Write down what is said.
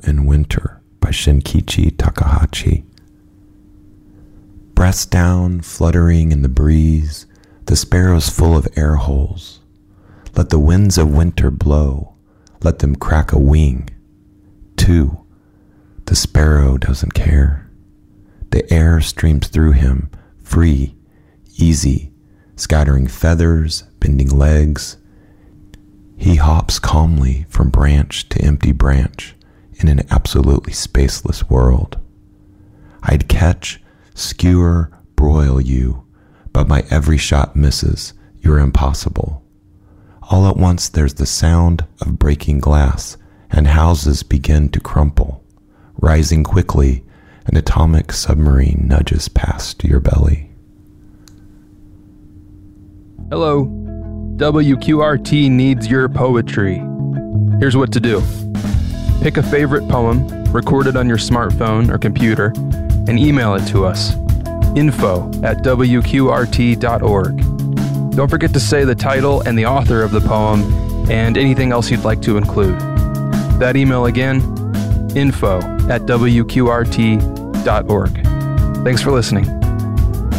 in Winter by Shinkichi Takahashi. Breast down, fluttering in the breeze, the sparrow's full of air holes. Let the winds of winter blow, let them crack a wing. 2. The sparrow doesn't care. The air streams through him, free, easy, scattering feathers, bending legs. He hops calmly from branch to empty branch in an absolutely spaceless world. I'd catch, skewer, broil you, but my every shot misses. You're impossible. All at once there's the sound of breaking glass, and houses begin to crumple. Rising quickly, an atomic submarine nudges past your belly. Hello, WQRT needs your poetry. Here's what to do. Pick a favorite poem, record it on your smartphone or computer, and email it to us. info@wqrt.org. Don't forget to say the title and the author of the poem and anything else you'd like to include. That email again, info@wqrt.org. Thanks for listening.